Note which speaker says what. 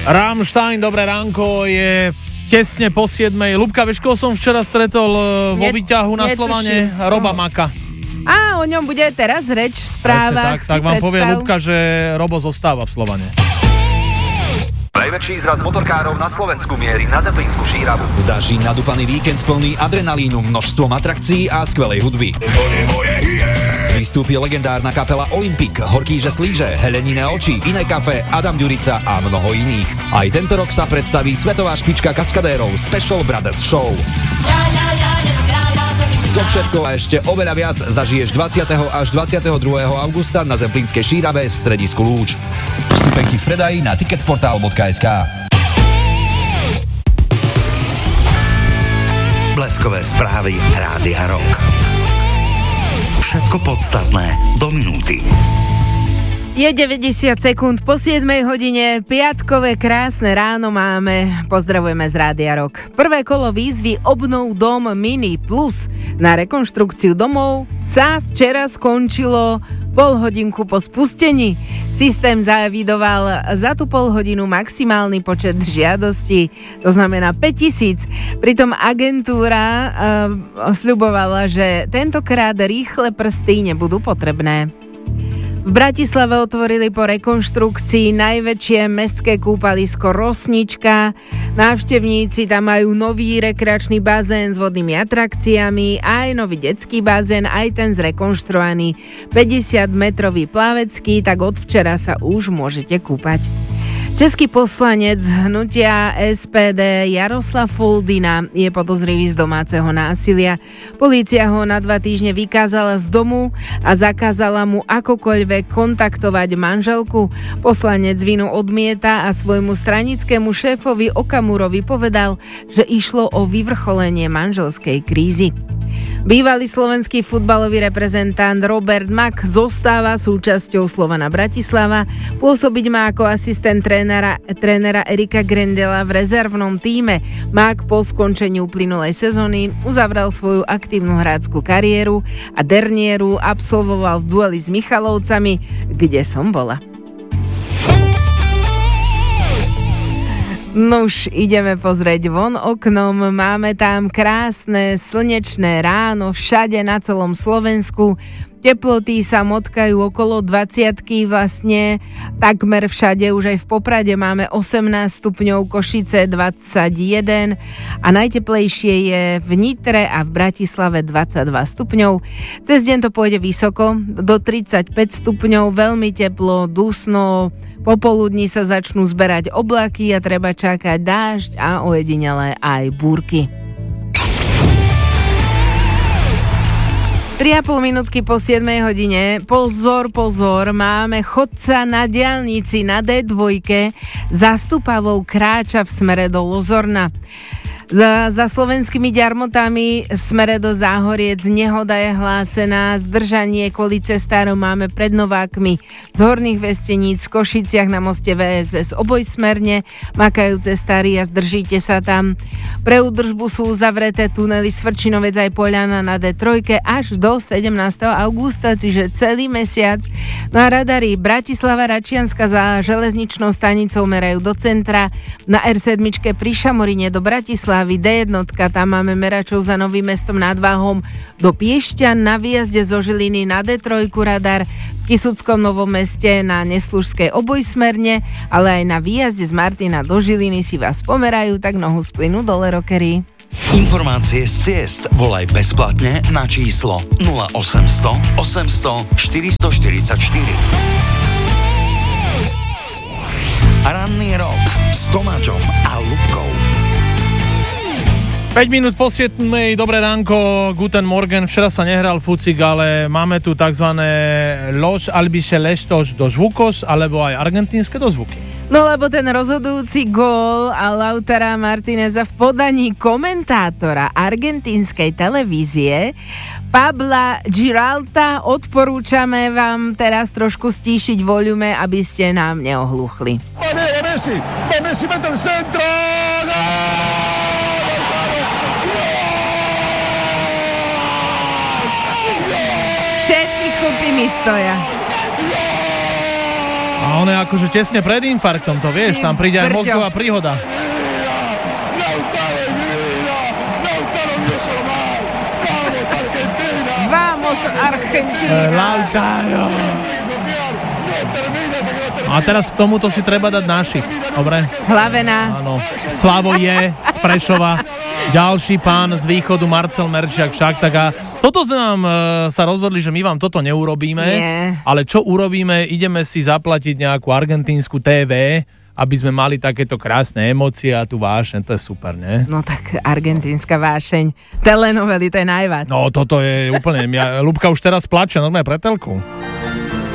Speaker 1: Rammstein, dobré ránko, je tesne po 7. Ľubka, vieš, koho som včera stretol vo výťahu na Slovane? Roba Maka.
Speaker 2: A o ňom bude teraz reč v správach.
Speaker 1: Tak vám povie Ľubka, že Robo zostáva v Slovane.
Speaker 3: Najväčší zraz motorkárov na Slovensku mierí na Zemplínsku šíravu.
Speaker 4: Zažij nadúpaný víkend plný adrenalínu, množstvom atrakcií a skvelej hudby. Vystúpi legendárna kapela Olympik, Horkýže Slíže, Helenine oči, Iné kafe, Adam Ďurica a mnoho iných. Aj tento rok sa predstaví svetová špička kaskadérov Special Brothers Show. To všetko a ešte oveľa viac zažiješ 20. až 22. augusta na Zemplínskej šírave v stredisku Lúč. Vstupenky v predaji na ticketportal.sk.
Speaker 5: Bleskové správy Rádia Rock. Všetko podstatné do minúty.
Speaker 2: Je 90 sekúnd po 7 hodine, piatkové krásne ráno máme. Pozdravujeme z Rádia Rock. Prvé kolo výzvy Obnov dom Mini Plus na rekonštrukciu domov sa včera skončilo pol hodinku po spustení. Systém zaevidoval za tú pol hodinu maximálny počet žiadostí, to znamená 5000. Pritom agentúra sľubovala, že tentokrát rýchle prsty nebudú potrebné. V Bratislave otvorili po rekonštrukcii najväčšie mestské kúpalisko Rosnička. Návštevníci tam majú nový rekreačný bazén s vodnými atrakciami, aj nový detský bazén, aj ten zrekonštruovaný 50-metrový plavecký, tak od včera sa už môžete kúpať. Český poslanec hnutia SPD Jaroslav Foldina je podozrivý z domáceho násilia. Polícia ho na 2 týždne vykázala z domu a zakázala mu akokoľvek kontaktovať manželku. Poslanec vinu odmieta a svojmu stranickému šéfovi Okamurovi povedal, že išlo o vyvrcholenie manželskej krízy. Bývalý slovenský futbalový reprezentant Robert Mak zostáva súčasťou Slovana Bratislava. Pôsobiť má ako asistent trénera Erika Grendela v rezervnom tíme. Mak po skončení uplynulej sezóny uzavrel svoju aktívnu hráčskú kariéru a derniéru absolvoval v dueli s Michalovcami, kde som bola. Nuž, ideme pozrieť von oknom, máme tam krásne slnečné ráno všade na celom Slovensku. Teploty sa motkajú okolo 20-ky, vlastne takmer všade, už aj v Poprade máme 18 stupňov, Košice 21 a najteplejšie je v Nitre a v Bratislave 22 stupňov. Cez deň to pôjde vysoko, do 35 stupňov, veľmi teplo, dusno, popoludní sa začnú zberať oblaky a treba čakať dážď a ojedinele aj búrky. 3,5 minútky po 7 hodine. Pozor, máme chodca na diaľnici na D2. Zastupavou kráča v smere do Lozorna. Za slovenskými ďarmotami v smere do Záhoriec nehoda je hlásená. Zdržanie kvôli cestárom máme pred Novákmi z Horných Vesteníc, v Košiciach na moste VSS obojsmerne. Makajú cestári a zdržíte sa tam. Pre údržbu sú zavreté tunely Svrčinovec aj Poľana na D3 až do 17. augusta, čiže celý mesiac. No a radary Bratislava Račianska za železničnou stanicou merajú do centra. Na R7 pri Šamorine do Bratislavy D1, tam máme meračov za Novým Mestom nad Váhom do Piešťan, na výjazde zo Žiliny na D3 radar, v Kisuckom Novom Meste na Neslužskej obojsmerne, ale aj na výjazde z Martina do Žiliny si vás pomerajú, tak nohu splynú dole rockery.
Speaker 5: Informácie z ciest volaj bezplatne na číslo 0800 800 444. Ranný rok s Tomáčom a Ľubkou.
Speaker 1: 5 minút po 7, dobré ránko, guten morgen. Včera sa nehral fucik, ale máme tu takzvané los albicelestos dos zvukos, alebo aj argentínske dozvuky.
Speaker 2: No lebo ten rozhodujúci gól a Lautara Martineza v podaní komentátora argentínskej televízie Pabla Giralta odporúčame vám teraz trošku stíšiť volume, aby ste nám neohluchli.
Speaker 6: Messi mete el centro.
Speaker 2: Všetky chupy mi stoja.
Speaker 1: A on je akože tesne pred infarktom, to vieš, tam príde aj mozgová príhoda.
Speaker 2: Vamos, Argentina!
Speaker 1: Lautaro! A teraz k tomuto si treba dať našich, dobre?
Speaker 2: Hlavena.
Speaker 1: Áno, Slavo je z Prešova, ďalší pán z východu Marcel Merčiak však, tak a toto nám sa rozhodli, že my vám toto neurobíme, ale čo urobíme, ideme si zaplatiť nejakú argentínsku TV, aby sme mali takéto krásne emócie a tú vášeň, to je super, ne?
Speaker 2: No tak argentínska vášeň, telenovely, to je najviac.
Speaker 1: No toto je úplne, Ľubka už teraz plače, normálne pre telku.